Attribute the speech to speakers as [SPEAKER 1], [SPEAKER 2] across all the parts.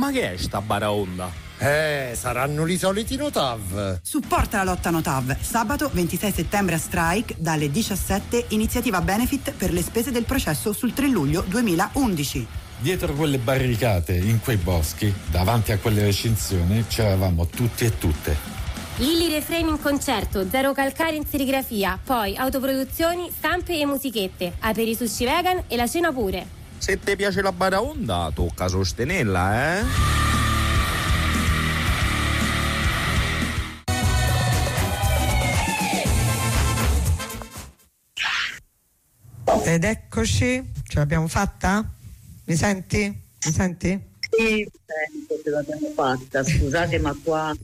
[SPEAKER 1] Ma che è sta baraonda?
[SPEAKER 2] Saranno i soliti Notav.
[SPEAKER 3] Supporta la lotta Notav. Sabato 26 settembre a Strike, dalle 17, iniziativa benefit per le spese del processo sul 3 luglio 2011.
[SPEAKER 4] Dietro quelle barricate, in quei boschi, davanti a quelle recinzioni, c'eravamo tutti e tutte.
[SPEAKER 5] Lilli Reframe in concerto, Zero Calcare in serigrafia, poi autoproduzioni, stampe e musichette, aperi sushi vegan e la cena pure.
[SPEAKER 1] Se ti piace la baraonda, tocca sostenerla, eh?
[SPEAKER 6] Ed eccoci, ce l'abbiamo fatta? Mi senti? Mi senti?
[SPEAKER 7] Sì, sento, ce l'abbiamo fatta. Scusate, ma qua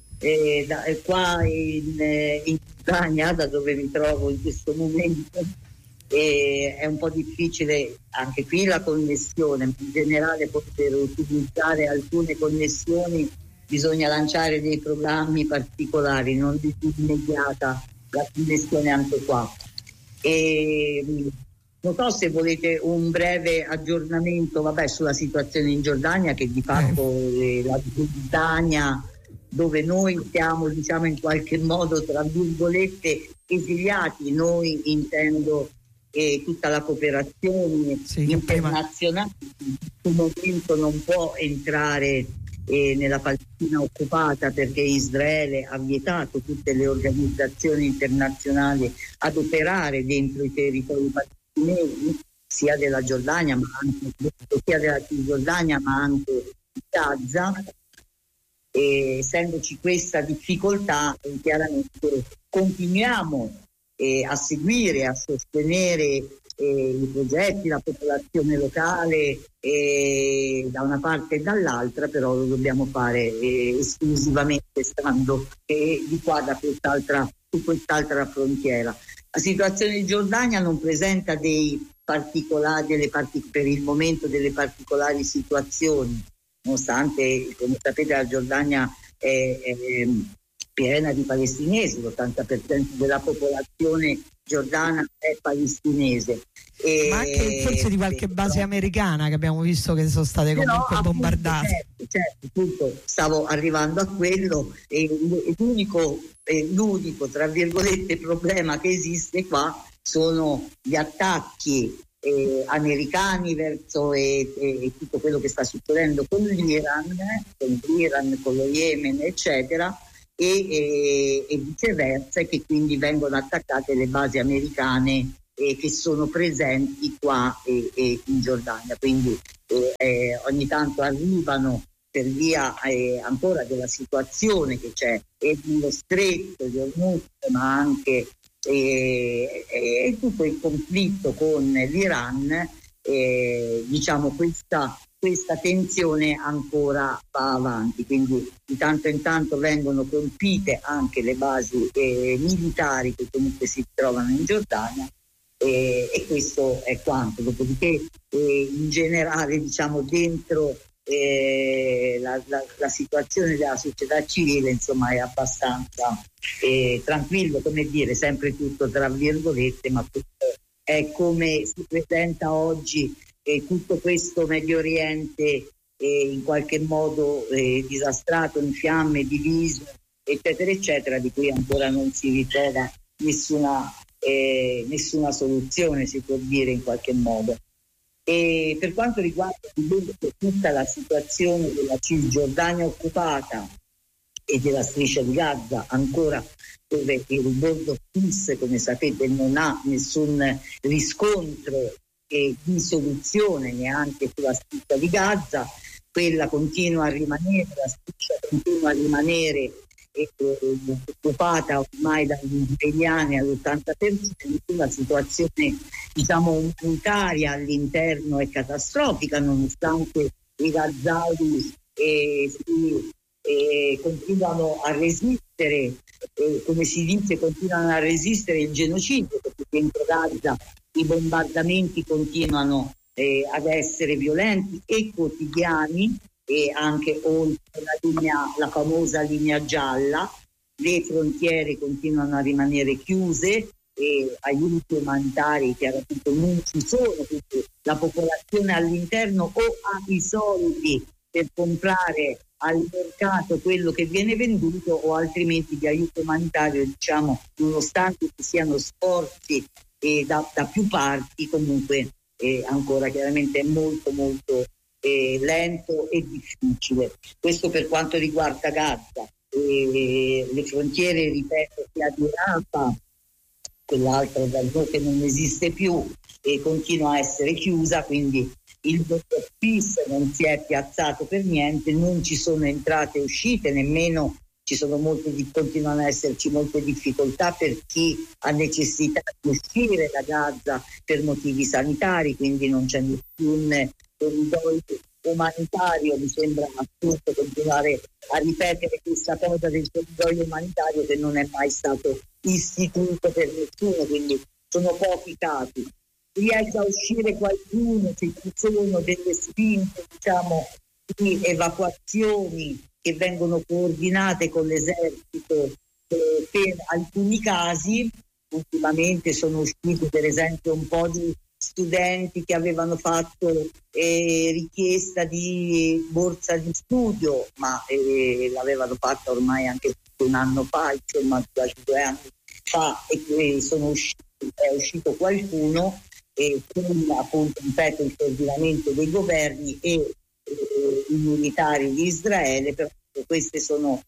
[SPEAKER 7] in Spagna, da dove mi trovo in questo momento, è un po' difficile anche qui la connessione. In generale, per utilizzare alcune connessioni bisogna lanciare dei programmi particolari, non di più immediata la connessione anche qua. Non so se volete un breve aggiornamento sulla situazione in Giordania, che di fatto la Giordania, dove noi siamo, diciamo, in qualche modo tra virgolette esiliati, noi intendo tutta la cooperazione internazionale in questo momento non può entrare nella Palestina occupata, perché Israele ha vietato tutte le organizzazioni internazionali ad operare dentro i territori palestinesi, sia della Giordania ma anche della Cisgiordania, ma anche di Gaza. Essendoci questa difficoltà, chiaramente continuiamo a seguire, a sostenere i progetti, la popolazione locale da una parte e dall'altra, però lo dobbiamo fare esclusivamente stando di qua su quest'altra frontiera. La situazione in Giordania non presenta per il momento delle particolari situazioni, nonostante, come sapete, la Giordania è piena di palestinesi, l'80% della popolazione giordana è palestinese.
[SPEAKER 6] Ma anche forse di qualche base americana, che abbiamo visto che sono state comunque bombardate.
[SPEAKER 7] Certo, appunto, stavo arrivando a quello. L'unico tra virgolette problema che esiste qua sono gli attacchi americani verso tutto quello che sta succedendo con l'Iran, con lo Yemen, eccetera, e viceversa, che quindi vengono attaccate le basi americane che sono presenti qua in Giordania. Quindi ogni tanto arrivano, per via ancora della situazione che c'è nello stretto di Hormuz, ma anche tutto il conflitto con l'Iran, diciamo questa tensione ancora va avanti, quindi di tanto in tanto vengono colpite anche le basi militari che comunque si trovano in Giordania, e questo è quanto. Dopodiché in generale, diciamo, dentro la situazione della società civile, insomma, è abbastanza tranquillo, come dire, sempre tutto tra virgolette, ma è come si presenta oggi tutto questo Medio Oriente in qualche modo disastrato, in fiamme, diviso, eccetera eccetera, di cui ancora non si ritrova nessuna soluzione, si può dire, in qualche modo. E per quanto riguarda tutta la situazione della Cisgiordania occupata e della striscia di Gaza, ancora dove il bordo FIS, come sapete, non ha nessun riscontro di soluzione neanche sulla striscia di Gaza, quella continua a rimanere, la striscia continua a rimanere occupata ormai dagli israeliani all'80%. La situazione, diciamo, umanitaria all'interno è catastrofica, nonostante i gazawi continuano a resistere, come si dice, continuano a resistere il genocidio, perché dentro Gaza i bombardamenti continuano ad essere violenti e quotidiani, e anche oltre la famosa linea gialla. Le frontiere continuano a rimanere chiuse e aiuti umanitari chiaramente non ci sono, perché la popolazione all'interno o ha i soldi per comprare al mercato quello che viene venduto, o altrimenti di aiuto umanitario, diciamo, nonostante ci siano sforzi da più parti, comunque ancora chiaramente è molto molto lento e difficile. Questo per quanto riguarda Gaza. Le frontiere, ripeto, sia di Rafah, quell'altra che non esiste più e continua a essere chiusa, quindi il peace non si è piazzato per niente, non ci sono entrate e uscite, nemmeno continuano ad esserci molte difficoltà per chi ha necessità di uscire da Gaza per motivi sanitari, quindi non c'è nessun corridoio umanitario. Mi sembra assurdo continuare a ripetere questa cosa del corridoio umanitario che non è mai stato istituito per nessuno, quindi sono pochi casi. Riesce a uscire qualcuno, ci sono delle spinte, diciamo, di evacuazioni che vengono coordinate con l'esercito per alcuni casi. Ultimamente sono usciti per esempio un po' di studenti che avevano fatto richiesta di borsa di studio, ma l'avevano fatta ormai anche un anno fa, insomma 2 anni fa, e è uscito qualcuno con, appunto, ripeto, il coordinamento dei governi e i militari di Israele. Però queste sono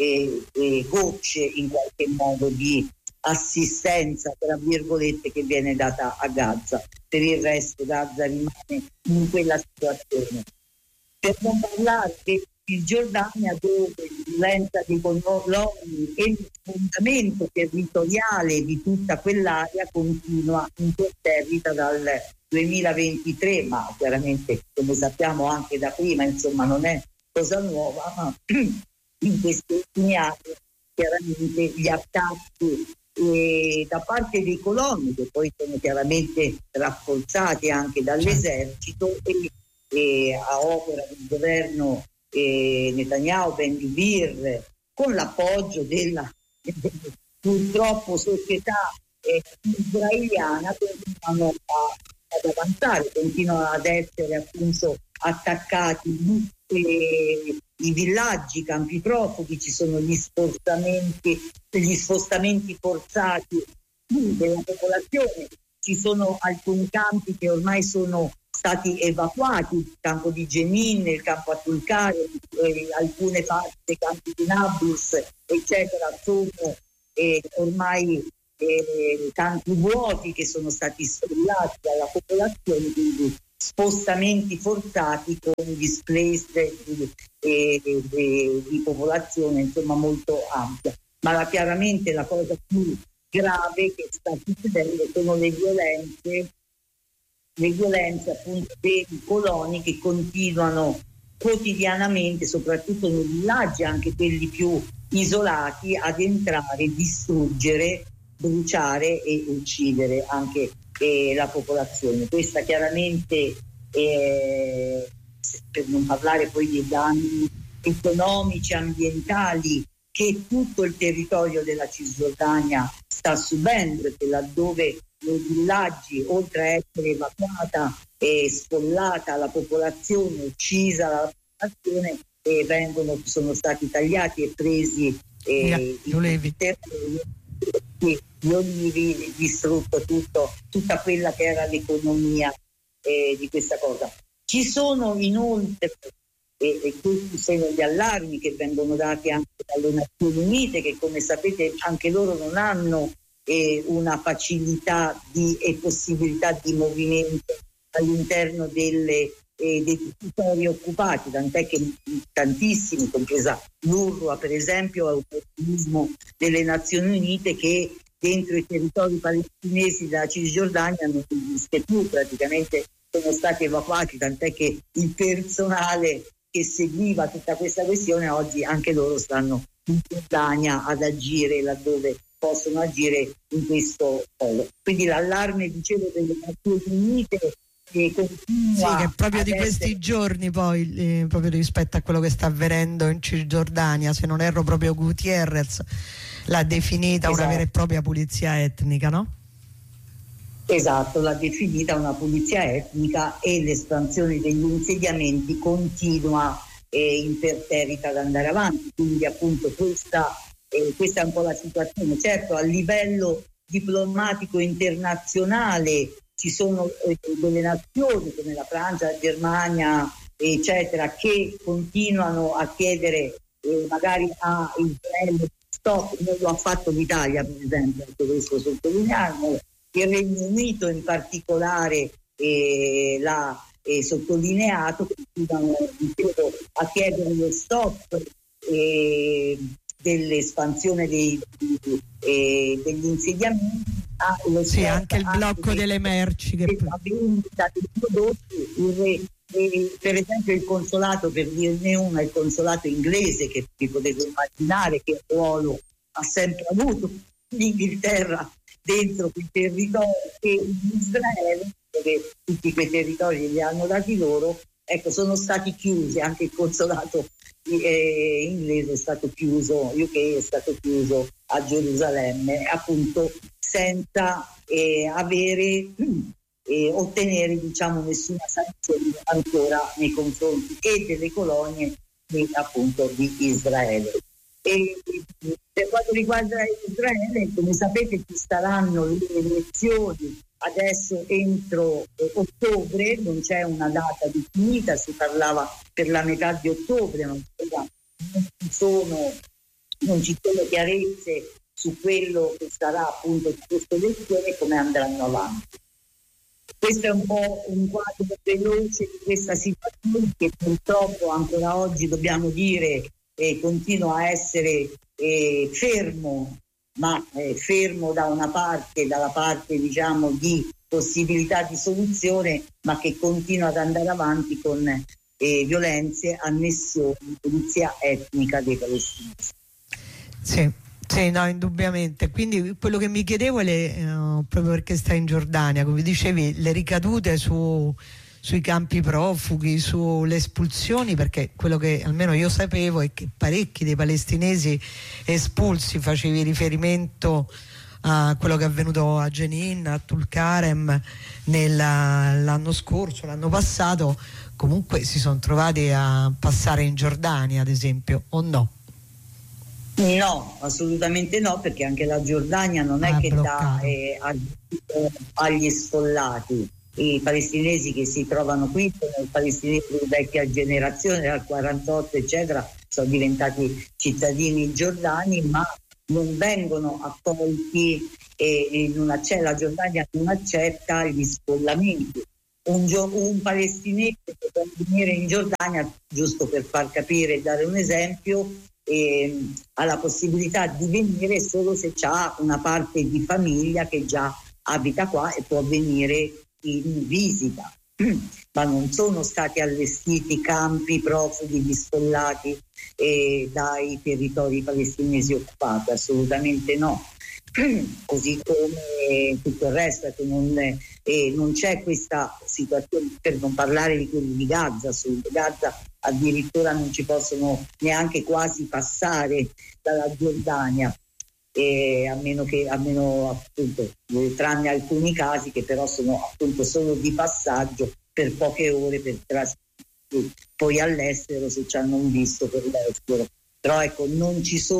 [SPEAKER 7] gocce in qualche modo di assistenza, tra virgolette, che viene data a Gaza. Per il resto Gaza rimane in quella situazione. Per non parlare del Cisgiordania, dove la violenza dei coloni e il sfondamento territoriale di tutta quell'area continua imperterrita dal 2023, ma chiaramente, come sappiamo anche da prima, insomma non è cosa nuova, ma in questi ultimi anni chiaramente gli attacchi da parte dei coloni, che poi sono chiaramente rafforzati anche dall'esercito e a opera del governo Netanyahu, Ben Gvir, con l'appoggio della purtroppo società israeliana, continuano ad avanzare, continuano ad essere appunto attaccati i villaggi, i campi profughi, ci sono gli spostamenti forzati della popolazione, ci sono alcuni campi che ormai sono stati evacuati, il campo di Jenin, il campo a Tulkare, alcune parti dei campi di Nablus, eccetera, sono ormai campi vuoti che sono stati sfruttati dalla popolazione, quindi spostamenti forzati con displaced di popolazione, insomma, molto ampia. Ma chiaramente la cosa più grave che sta succedendo sono le violenze appunto dei coloni, che continuano quotidianamente, soprattutto nei villaggi, anche quelli più isolati, ad entrare, distruggere, bruciare e uccidere anche la popolazione. Questa chiaramente, per non parlare poi dei danni economici, ambientali che tutto il territorio della Cisgiordania sta subendo, perché laddove nei villaggi, oltre a essere evacuata e sfollata la popolazione, uccisa la popolazione, sono stati tagliati e presi gli olivi, distrutto tutta quella che era l'economia di questa cosa. Ci sono inoltre, e questi sono gli allarmi che vengono dati anche dalle Nazioni Unite, che come sapete anche loro non hanno una facilità e possibilità di movimento all'interno dei territori occupati, tant'è che tantissimi, compresa l'UNRWA per esempio, è un organismo delle Nazioni Unite che dentro i territori palestinesi della Cisgiordania non esiste più, praticamente sono stati evacuati, tant'è che il personale che seguiva tutta questa questione oggi anche loro stanno in Giordania ad agire laddove possono agire in questo modo. Quindi l'allarme, dicevo, delle Nazioni Unite che continua,
[SPEAKER 6] che proprio di questi giorni poi proprio rispetto a quello che sta avvenendo in Cisgiordania, se non erro proprio Gutierrez l'ha definita una vera e propria pulizia etnica, no?
[SPEAKER 7] Esatto, l'ha definita una pulizia etnica, e l'espansione degli insediamenti continua imperterrita ad andare avanti. Quindi appunto questa è un po' la situazione. Certo, a livello diplomatico internazionale ci sono delle nazioni come la Francia, la Germania, eccetera, che continuano a chiedere magari a Israele stop. Non lo ha fatto l'Italia, per esempio, anche questo sottolinearlo. Il Regno Unito in particolare l'ha sottolineato, che continuano a chiedere lo stop dell'espansione degli insediamenti,
[SPEAKER 6] anche il blocco delle merci che
[SPEAKER 7] la vendita dei prodotti. Per esempio il consolato, per dirne una, il consolato inglese, che vi potete immaginare che ruolo ha sempre avuto l'Inghilterra dentro quei territori, e in Israele, dove tutti quei territori li hanno dati loro, ecco, sono stati chiusi. Anche il consolato inglese è stato chiuso, UK è stato chiuso a Gerusalemme, appunto senza ottenere, diciamo, nessuna sanzione ancora nei confronti delle colonie appunto di Israele. E per quanto riguarda Israele, come sapete, ci saranno le elezioni adesso entro ottobre, non c'è una data definita, si parlava per la metà di ottobre, non ci sono chiarezze su quello che sarà appunto di queste elezioni e come andranno avanti. Questo è un po' un quadro veloce di questa situazione, che purtroppo ancora oggi, dobbiamo dire, continua a essere fermo, ma fermo da una parte, dalla parte, diciamo, di possibilità di soluzione, ma che continua ad andare avanti con violenze, annessioni, pulizia etnica dei palestinesi.
[SPEAKER 6] Sì, no, indubbiamente. Quindi quello che mi chiedevo proprio perché stai in Giordania, come dicevi, le ricadute sui campi profughi, sulle espulsioni, perché quello che almeno io sapevo è che parecchi dei palestinesi espulsi, facevi riferimento a quello che è avvenuto a Jenin, a Tulkarem l'anno scorso, l'anno passato, comunque si sono trovati a passare in Giordania, ad esempio, o no?
[SPEAKER 7] No, assolutamente no, perché anche la Giordania non è che dà agli sfollati. I palestinesi che si trovano qui sono i palestinesi di vecchia generazione, dal 48 eccetera, sono diventati cittadini giordani, ma non vengono accolti la Giordania non accetta gli sfollamenti. Un palestinese che può venire in Giordania, giusto per far capire e dare un esempio, ha la possibilità di venire solo se ha una parte di famiglia che già abita qua e può venire in visita, ma non sono stati allestiti campi profughi di sfollati dai territori palestinesi occupati, assolutamente no. Così come tutto il resto, che non c'è questa situazione, per non parlare di quelli di Gaza. Su Gaza addirittura non ci possono neanche quasi passare dalla Giordania, almeno appunto, tranne alcuni casi che però sono appunto solo di passaggio per poche ore, per trasferirsi poi all'estero se ci hanno un visto per l'estero. Però ecco, non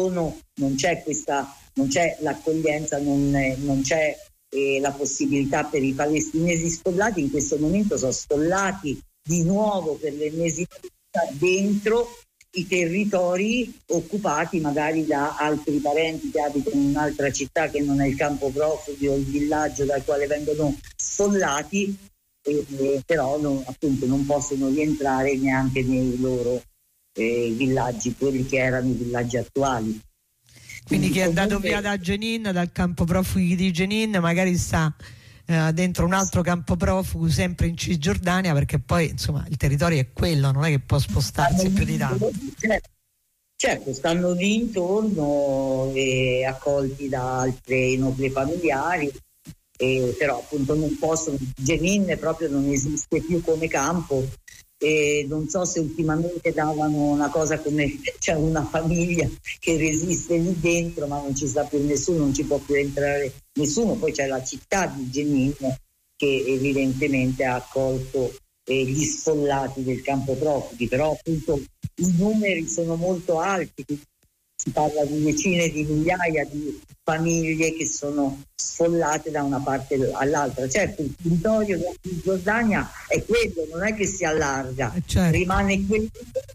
[SPEAKER 7] c'è l'accoglienza, non c'è la possibilità per i palestinesi sfollati. In questo momento sono sfollati di nuovo per l'ennesima volta dentro i territori occupati magari da altri parenti che abitano in un'altra città che non è il campo profughi o il villaggio dal quale vengono sfollati, però appunto non possono rientrare neanche nei loro villaggi, quelli che erano i villaggi attuali.
[SPEAKER 6] Quindi chi è andato via da Jenin, dal campo profughi di Jenin, magari sta dentro un altro campo profughi sempre in Cisgiordania, perché poi insomma il territorio è quello, non è che può spostarsi più di tanto.
[SPEAKER 7] Certo, stanno lì intorno accolti da altre nuclei familiari, però appunto non possono. Jenin proprio non esiste più come campo. Non so se ultimamente davano una cosa come c'è una famiglia che resiste lì dentro, ma non ci sta più nessuno, non ci può più entrare nessuno. Poi c'è la città di Jenin che evidentemente ha accolto gli sfollati del campo profughi, però appunto i numeri sono molto alti, si parla di decine di migliaia di famiglie che sono sfollate da una parte all'altra. Certo, il territorio della Cisgiordania è quello, non è che si allarga,
[SPEAKER 6] certo.
[SPEAKER 7] Rimane quello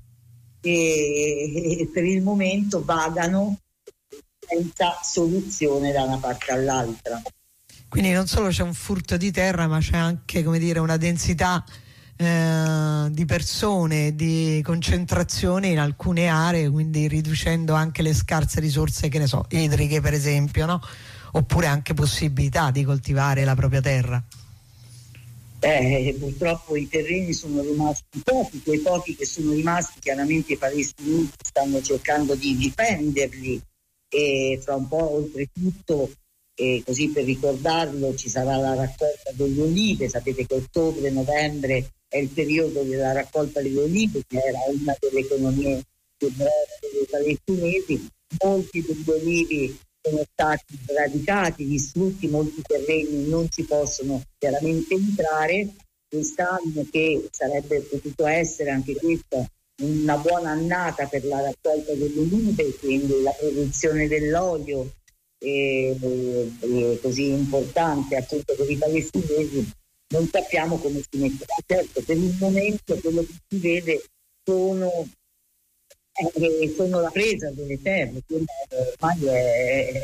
[SPEAKER 7] e per il momento vagano senza soluzione da una parte all'altra.
[SPEAKER 6] Quindi non solo c'è un furto di terra, ma c'è anche, come dire, una densità di persone, di concentrazione in alcune aree, quindi riducendo anche le scarse risorse, che ne so, idriche per esempio, no? Oppure anche possibilità di coltivare la propria terra.
[SPEAKER 7] Purtroppo i terreni sono rimasti pochi, quei pochi che sono rimasti chiaramente i palestinesi stanno cercando di difenderli, e fra un po' oltretutto, così per ricordarlo, ci sarà la raccolta delle olive. Sapete che ottobre-novembre è il periodo della raccolta delle olive, che era una delle economie più grosse dei palestinesi. Molti degli olivi sono stati sradicati, distrutti, molti terreni non ci possono chiaramente entrare. Quest'anno, che sarebbe potuto essere anche questa una buona annata per la raccolta delle olive, quindi la produzione dell'olio così importante appunto per i palestinesi, non sappiamo come si metterà. Certo, per il momento quello che si vede sono la presa delle terre, ormai è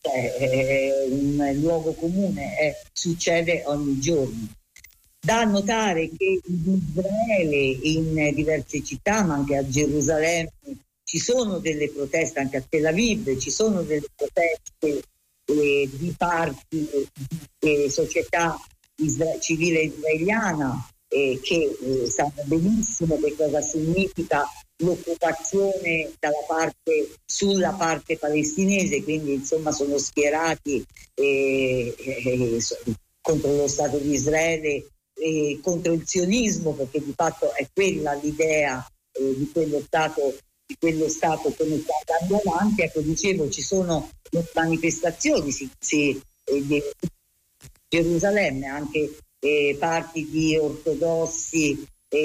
[SPEAKER 7] un luogo comune, succede ogni giorno. Da notare che in Israele, in diverse città, ma anche a Gerusalemme, ci sono delle proteste, anche a Tel Aviv ci sono delle proteste di parti di società civile israeliana che sanno benissimo che cosa significa l'occupazione sulla parte palestinese, quindi insomma sono schierati contro lo Stato di Israele e contro il sionismo, perché di fatto è quella l'idea di quello Stato come sta andando avanti. Ecco, dicevo, ci sono manifestazioni di Gerusalemme, anche parti di ortodossi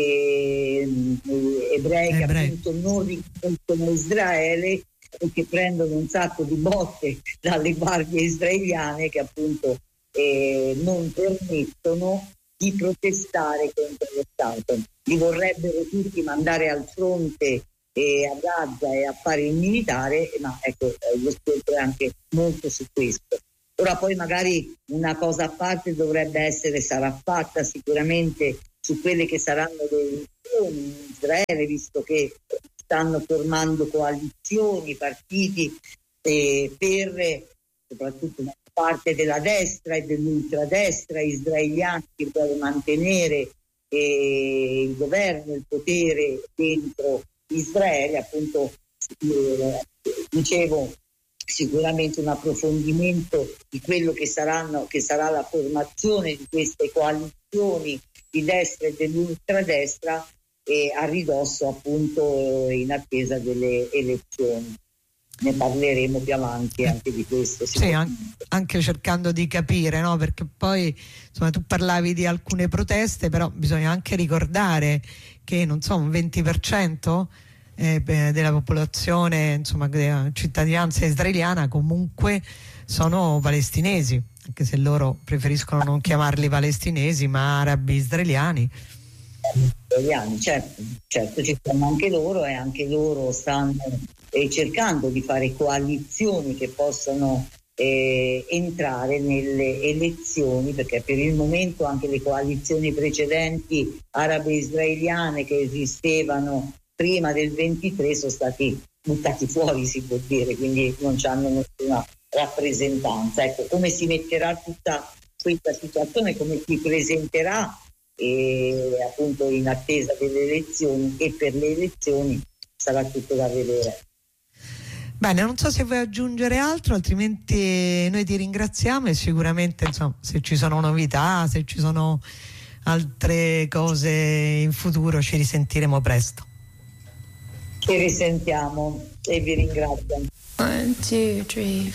[SPEAKER 7] ebrei che appunto non riconoscono Israele e che prendono un sacco di botte dalle guardie israeliane, che appunto non permettono di protestare contro lo Stato. Li vorrebbero tutti mandare al fronte a Gaza e a fare il militare, ma ecco, lo scontro è anche molto su questo. Ora poi magari una cosa a parte sarà fatta sicuramente su quelle che saranno le elezioni in Israele, visto che stanno formando coalizioni, partiti per soprattutto una parte della destra e dell'ultradestra israeliana che vuole mantenere il governo, il potere dentro Israele. Appunto, dicevo, sicuramente un approfondimento di quello che sarà la formazione di queste coalizioni di destra e dell'ultradestra, a ridosso appunto in attesa delle elezioni. Ne parleremo più avanti anche di questo.
[SPEAKER 6] Sì, anche cercando di capire, no? Perché poi insomma tu parlavi di alcune proteste, però bisogna anche ricordare che non so, un 20% della popolazione, insomma della cittadinanza israeliana comunque sono palestinesi, anche se loro preferiscono non chiamarli palestinesi ma arabi israeliani. Certo, ci sono anche loro, e anche loro stanno cercando di fare coalizioni che possano entrare nelle elezioni, perché per il momento anche le coalizioni precedenti arabe-israeliane che esistevano prima del 23 sono stati buttati fuori, si può dire, quindi non hanno nessuna rappresentanza. Ecco, come si metterà tutta questa situazione, come si presenterà appunto in attesa delle elezioni, e per le elezioni sarà tutto da vedere. Bene, non so se vuoi aggiungere altro, altrimenti noi ti ringraziamo e sicuramente insomma, se ci sono novità, se ci sono altre cose in futuro, ci risentiremo presto.
[SPEAKER 7] Ci risentiamo e vi ringrazio.
[SPEAKER 8] 1, 2, 3,